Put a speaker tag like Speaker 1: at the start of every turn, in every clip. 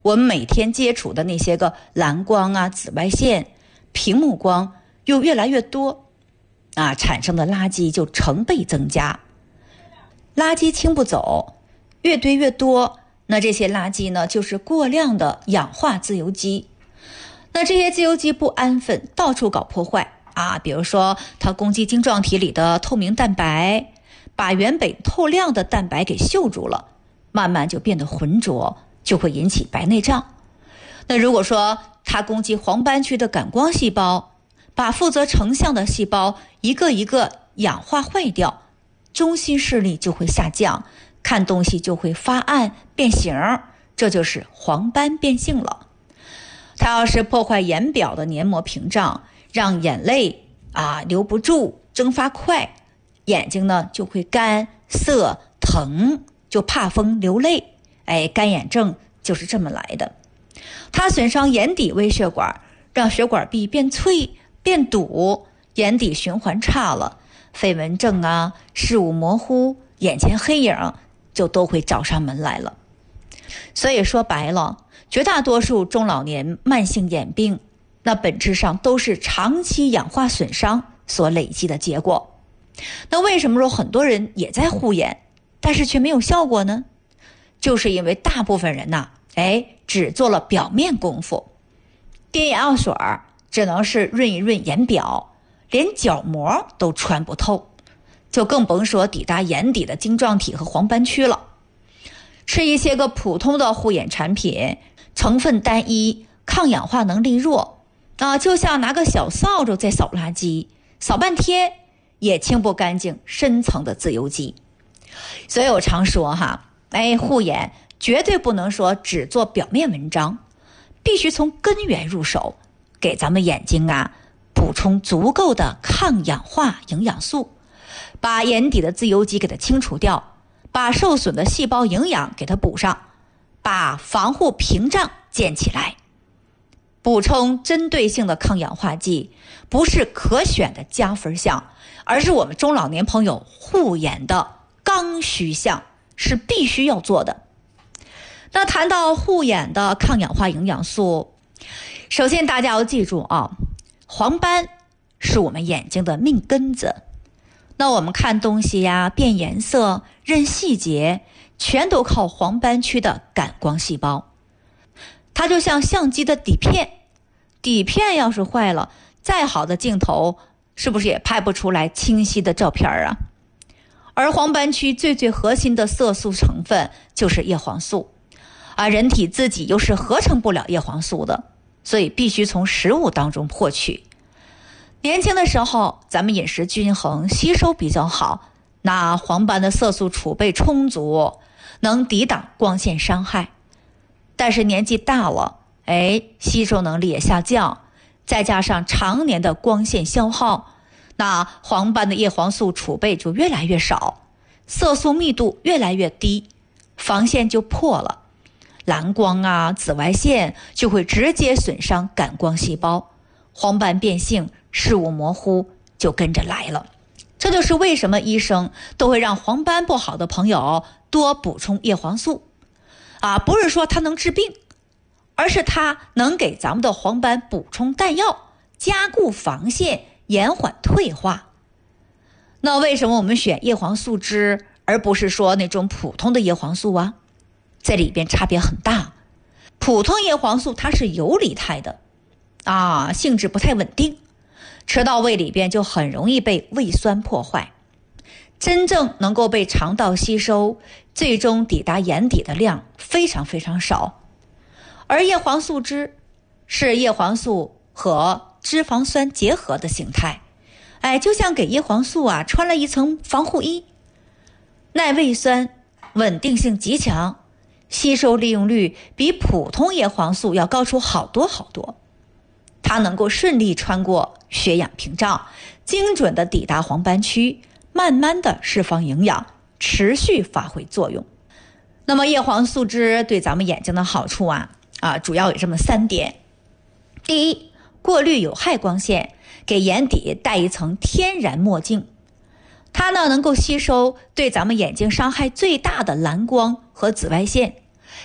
Speaker 1: 我们每天接触的那些个蓝光啊、紫外线、屏幕光又越来越多产生的垃圾就成倍增加。垃圾清不走，越堆越多，那这些垃圾呢，就是过量的氧化自由基。那这些自由基不安分，到处搞破坏比如说它攻击晶状体里的透明蛋白，把原本透亮的蛋白给锈住了，慢慢就变得浑浊，就会引起白内障。那如果说它攻击黄斑区的感光细胞，把负责成像的细胞一个一个氧化坏掉，中心视力就会下降，看东西就会发暗变形，这就是黄斑变性了。它要是破坏眼表的黏膜屏障，让眼泪留不住，蒸发快，眼睛呢就会干涩疼，就怕风流泪，干眼症就是这么来的。它损伤眼底微血管，让血管壁变脆变堵，眼底循环差了，飞蚊症视物模糊，眼前黑影就都会找上门来了。所以说白了，绝大多数中老年慢性眼病，那本质上都是长期氧化损伤所累积的结果。那为什么说很多人也在护眼，但是却没有效果呢？就是因为大部分人只做了表面功夫，滴眼药水只能是润一润眼表，连角膜都穿不透，就更甭说抵达眼底的晶状体和黄斑区了。吃一些个普通的护眼产品，成分单一，抗氧化能力弱就像拿个小扫帚在扫垃圾，扫半天也清不干净深层的自由基。所以我常说护眼绝对不能说只做表面文章，必须从根源入手，给咱们眼睛补充足够的抗氧化营养素，把眼底的自由基给它清除掉，把受损的细胞营养给它补上，把防护屏障建起来。补充针对性的抗氧化剂不是可选的加分项，而是我们中老年朋友护眼的刚需项，是必须要做的。那谈到护眼的抗氧化营养素，首先大家要记住黄斑是我们眼睛的命根子。那我们看东西变颜色认细节，全都靠黄斑区的感光细胞。它就像相机的底片，底片要是坏了，再好的镜头是不是也拍不出来清晰的照片而黄斑区最核心的色素成分就是叶黄素人体自己又是合成不了叶黄素的，所以必须从食物当中获取。年轻的时候咱们饮食均衡，吸收比较好，那黄斑的色素储备充足，能抵挡光线伤害。但是年纪大了吸收能力也下降，再加上常年的光线消耗，那黄斑的叶黄素储备就越来越少，色素密度越来越低，防线就破了，蓝光紫外线就会直接损伤感光细胞，黄斑变性，视物模糊就跟着来了。这就是为什么医生都会让黄斑不好的朋友多补充叶黄素不是说它能治病，而是它能给咱们的黄斑补充弹药，加固防线，延缓退化。那为什么我们选叶黄素汁而不是说那种普通的叶黄素这里边差别很大。普通叶黄素它是游离态的性质不太稳定，吃到胃里边就很容易被胃酸破坏，真正能够被肠道吸收，最终抵达眼底的量非常非常少。而叶黄素汁是叶黄素和脂肪酸结合的形态，就像给叶黄素穿了一层防护衣，耐胃酸，稳定性极强，吸收利用率比普通叶黄素要高出好多好多。它能够顺利穿过血氧屏障，精准的抵达黄斑区，慢慢的释放营养，持续发挥作用。那么叶黄素汁对咱们眼睛的好处主要有这么3点。第一，过滤有害光线，给眼底带一层天然墨镜。它呢能够吸收对咱们眼睛伤害最大的蓝光和紫外线，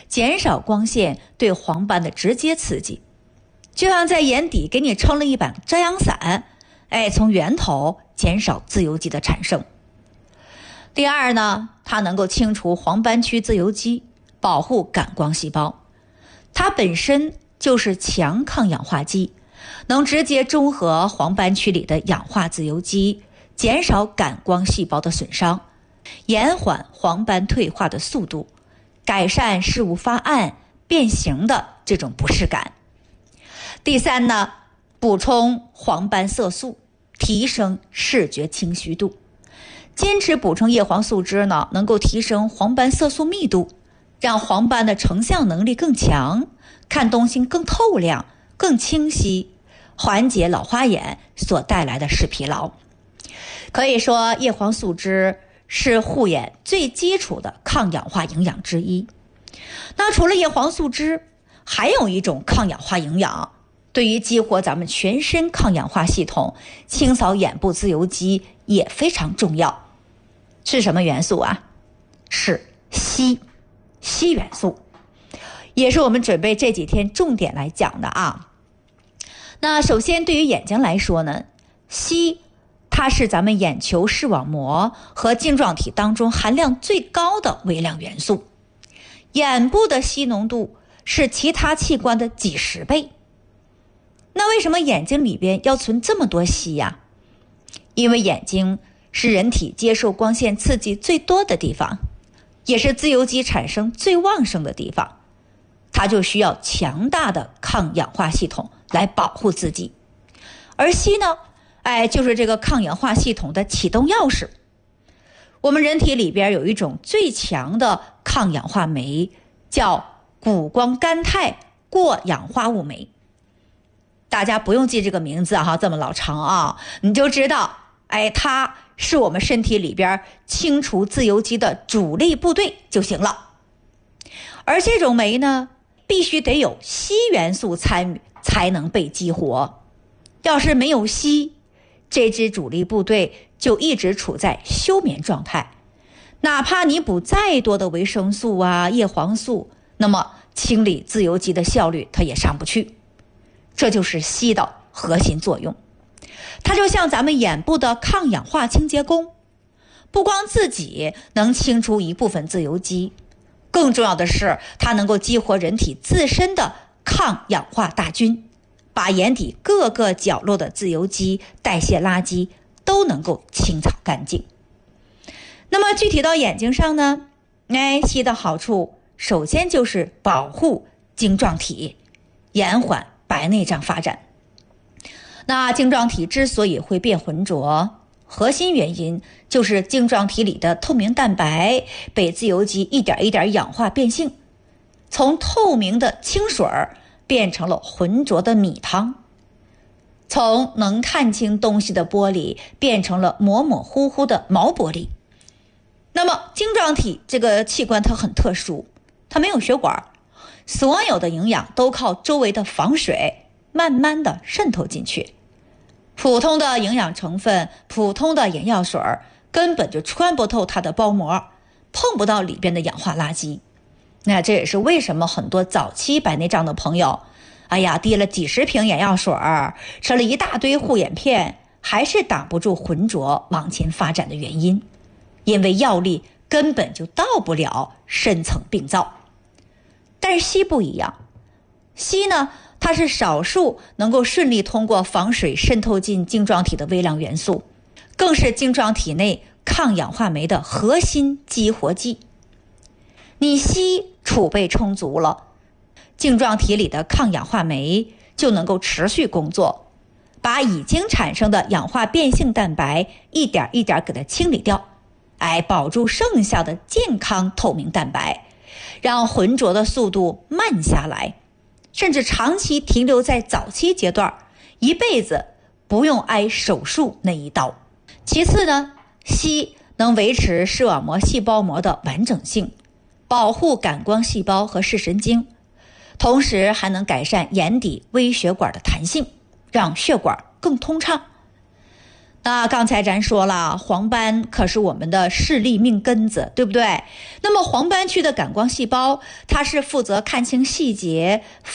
Speaker 1: 减少光线对黄斑的直接刺激，就像在眼底给你撑了一把遮阳伞，从源头减少自由基的产生。第二呢，它能够清除黄斑区自由基，保护感光细胞。它本身就是强抗氧化剂，能直接中和黄斑区里的氧化自由基，减少感光细胞的损伤，延缓黄斑退化的速度，改善视物发暗、变形的这种不适感。第三呢，补充黄斑色素，提升视觉清晰度。坚持补充叶黄素汁呢，能够提升黄斑色素密度，让黄斑的成像能力更强，看东西更透亮、更清晰，缓解老花眼所带来的视疲劳。可以说，叶黄素汁是护眼最基础的抗氧化营养之一。那除了叶黄素汁，还有一种抗氧化营养，对于激活咱们全身抗氧化系统、清扫眼部自由基也非常重要。是什么元素啊？是硒元素，也是我们准备这几天重点来讲的啊。那首先对于眼睛来说呢，硒它是咱们眼球视网膜和晶状体当中含量最高的微量元素，眼部的硒浓度是其他器官的几十倍。那为什么眼睛里边要存这么多硒呀？因为眼睛是人体接受光线刺激最多的地方，也是自由基产生最旺盛的地方，它就需要强大的抗氧化系统来保护自己。而硒呢，就是这个抗氧化系统的启动钥匙。我们人体里边有一种最强的抗氧化酶，叫谷胱甘肽过氧化物酶。大家不用记这个名字啊，这么老长啊，你就知道，它是我们身体里边清除自由基的主力部队就行了。而这种酶呢，必须得有硒元素参与才能被激活。要是没有硒，这支主力部队就一直处在休眠状态，哪怕你补再多的维生素啊、叶黄素，那么清理自由基的效率它也上不去。这就是硒的核心作用。它就像咱们眼部的抗氧化清洁工，不光自己能清除一部分自由基，更重要的是它能够激活人体自身的抗氧化大军，把眼底各个角落的自由基、代谢垃圾都能够清扫干净。那么具体到眼睛上呢，硒的好处首先就是保护晶状体，延缓白内障发展。那晶状体之所以会变浑浊，核心原因就是晶状体里的透明蛋白被自由基一点一点氧化变性，从透明的清水变成了浑浊的米汤，从能看清东西的玻璃变成了模模糊糊的毛玻璃。那么晶状体这个器官它很特殊，它没有血管，所有的营养都靠周围的防水慢慢的渗透进去。普通的营养成分、普通的眼药水根本就穿不透它的包膜，碰不到里边的氧化垃圾。那这也是为什么很多早期白内障的朋友，滴了几十瓶眼药水，吃了一大堆护眼片，还是挡不住浑浊往前发展的原因。因为药力根本就到不了深层病灶。但是硒不一样，硒呢，它是少数能够顺利通过防水渗透进晶状体的微量元素，更是晶状体内抗氧化酶的核心激活剂。你硒储备充足了，晶状体里的抗氧化酶就能够持续工作，把已经产生的氧化变性蛋白一点一点给它清理掉，保住剩下的健康透明蛋白，让浑浊的速度慢下来，甚至长期停留在早期阶段，一辈子不用挨手术那一刀。其次呢，硒能维持视网膜细胞膜的完整性，保护感光细胞和视神经，同时还能改善眼底微血管的弹性，让血管更通畅。 刚才咱说了，黄斑可是我们的视力命根子，对不对？那么黄斑区的感光细胞，它是负责看清细节、